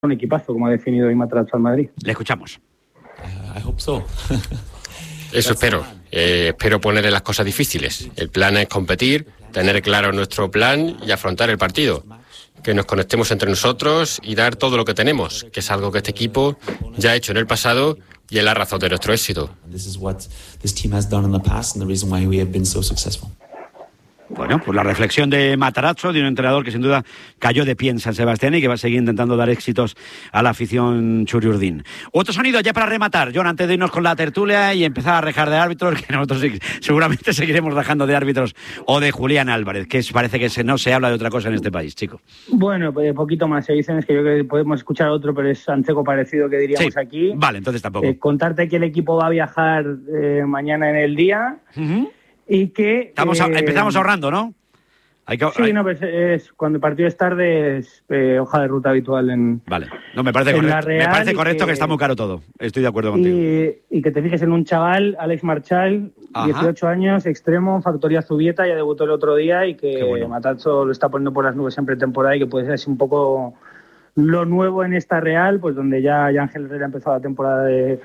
un equipazo, como ha definido hoy Matarazzo al Madrid. Le escuchamos. I hope so. Eso espero. Espero ponerle las cosas difíciles. El plan es competir, tener claro nuestro plan y afrontar el partido. Que nos conectemos entre nosotros y dar todo lo que tenemos, que es algo que este equipo ya ha hecho en el pasado y es la razón de nuestro éxito. This is what this team has done in the past and the reason why we have been so successful. Bueno, pues la reflexión de Matarazzo, de un entrenador que sin duda cayó de pie en San Sebastián y que va a seguir intentando dar éxitos a la afición churriurdín. Otro sonido ya para rematar, John, antes de irnos con la tertulia y empezar a rejar de árbitros, que nosotros seguramente seguiremos rajando de árbitros, o de Julián Álvarez, que parece que no se habla de otra cosa en este país, chico. Bueno, pues poquito más. Se dicen es que yo creo que podemos escuchar otro, pero es Ancheco parecido que diríamos aquí. Vale, entonces tampoco. Contarte que el equipo va a viajar mañana en el día. Uh-huh. Y que empezamos ahorrando, ¿no? Pues es cuando el partido es tarde, es hoja de ruta habitual en. Vale, no, me parece correcto. Me parece correcto que está muy caro todo. Estoy de acuerdo contigo. Y que te fijes en un chaval, Alex Marchal, 18 años, extremo, Factoría Zubieta, ya debutó el otro día y que Matarazzo lo está poniendo por las nubes en pretemporada y que puede ser así un poco lo nuevo en esta Real, pues donde ya Ángel Herrera ha empezado la temporada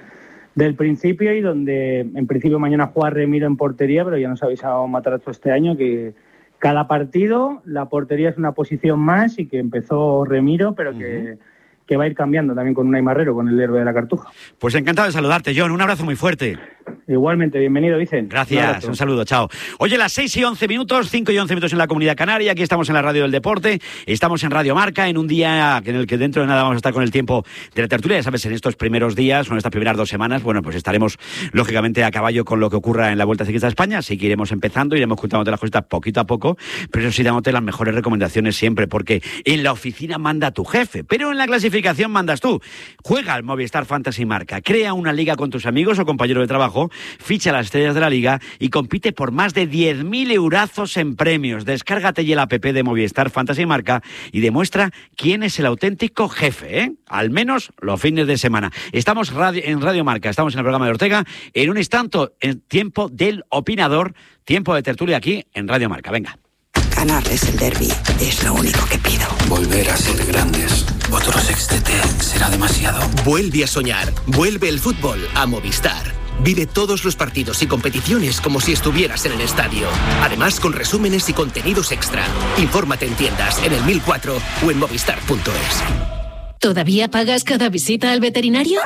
del principio y donde en principio mañana juega Remiro en portería, pero ya nos ha avisado Matarazzo este año que cada partido la portería es una posición más y que empezó Remiro, pero que va a ir cambiando también con Unai Marrero, con el héroe de la Cartuja. Pues encantado de saludarte, John. Un abrazo muy fuerte. Igualmente, bienvenido, Vicen. Gracias, un saludo, chao. Oye, las 6:11, 5:11 en la Comunidad Canaria, aquí estamos en la Radio del Deporte, estamos en Radio Marca, en un día en el que dentro de nada vamos a estar con el tiempo de la tertulia. Ya sabes, en estos primeros días, o en estas primeras 2 semanas, bueno, pues estaremos lógicamente a caballo con lo que ocurra en la Vuelta Ciclista de España, así que iremos empezando, iremos contándote las cositas poquito a poco, pero eso sí, dándote las mejores recomendaciones siempre, porque en la oficina manda tu jefe, pero en la clasificación mandas tú. Juega al Movistar Fantasy Marca, crea una liga con tus amigos o compañeros de trabajo, ficha las estrellas de la liga y compite por más de 10.000 eurazos en premios. Descárgate ya el app de Movistar Fantasy Marca y demuestra quién es el auténtico jefe, ¿eh? Al menos los fines de semana. Estamos en Radio Marca, estamos en el programa de Ortega, en un instante, en tiempo del opinador, tiempo de tertulia aquí en Radio Marca. Venga. Ganarles el derbi es lo único que pido. Volver a ser grandes. Otro sextete será demasiado. Vuelve a soñar. Vuelve el fútbol a Movistar. Vive todos los partidos y competiciones como si estuvieras en el estadio. Además, con resúmenes y contenidos extra. Infórmate en tiendas, en el 1004 o en movistar.es. ¿Todavía pagas cada visita al veterinario?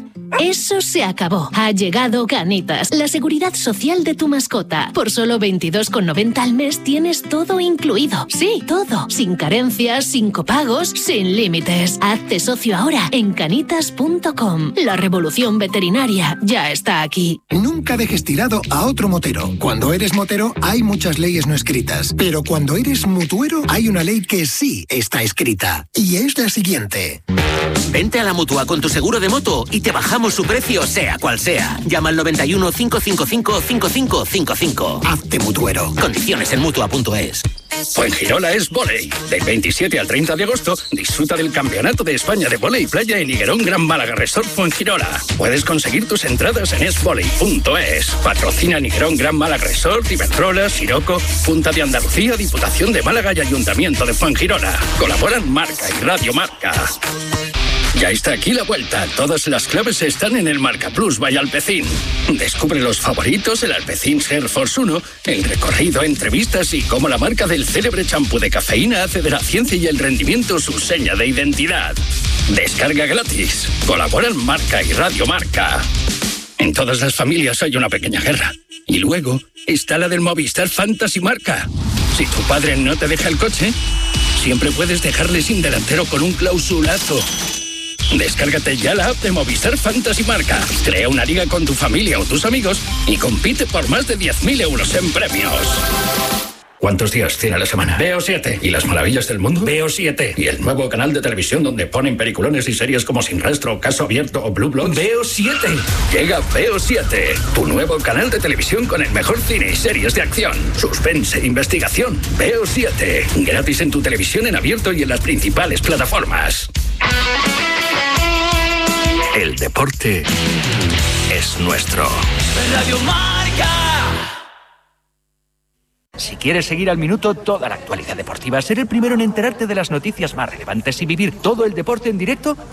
Eso se acabó. Ha llegado Canitas, la seguridad social de tu mascota. Por solo 22,90 al mes tienes todo incluido. Sí, todo. Sin carencias, sin copagos, sin límites. Hazte socio ahora en canitas.com. La revolución veterinaria ya está aquí. Nunca dejes tirado a otro motero. Cuando eres motero hay muchas leyes no escritas, pero cuando eres mutuero hay una ley que sí está escrita. Y es la siguiente. Vente a la Mutua con tu seguro de moto y te bajamos su precio sea cual sea. Llama al 91 555 5555. Hazte mutuero. Condiciones en Mutua.es. Fuengirola es vóley. Del 27 al 30 de agosto disfruta del Campeonato de España de Vóley Playa en Higuerón Gran Málaga Resort Fuengirola. Puedes conseguir tus entradas en esvoley.es. Patrocina Higuerón Gran Málaga Resort, Iberdrola, Siroco, Junta de Andalucía, Diputación de Málaga y Ayuntamiento de Fuengirola. Colaboran Marca y Radio Marca. Ya está aquí la vuelta. Todas las claves están en el Marca Plus by Alpecin. Descubre los favoritos, el Alpecin Air Force 1, el recorrido, entrevistas y cómo la marca del célebre champú de cafeína hace de la ciencia y el rendimiento su seña de identidad. Descarga gratis. Colaboran Marca y Radio Marca. En todas las familias hay una pequeña guerra. Y luego está la del Movistar Fantasy Marca. Si tu padre no te deja el coche, siempre puedes dejarle sin delantero con un clausulazo. Descárgate ya la app de Movistar Fantasy Marca. Crea una liga con tu familia o tus amigos y compite por más de 10.000 euros en premios. ¿Cuántos días tiene la semana? Veo 7. ¿Y las maravillas del mundo? Veo 7. ¿Y el nuevo canal de televisión donde ponen peliculones y series como Sin Rastro, Caso Abierto o Blue Bloods? Veo 7. Llega Veo 7, tu nuevo canal de televisión con el mejor cine y series de acción, suspense e investigación. Veo 7. Gratis en tu televisión en abierto y en las principales plataformas. El deporte es nuestro. Radio Marca. Si quieres seguir al minuto toda la actualidad deportiva, ser el primero en enterarte de las noticias más relevantes y vivir todo el deporte en directo,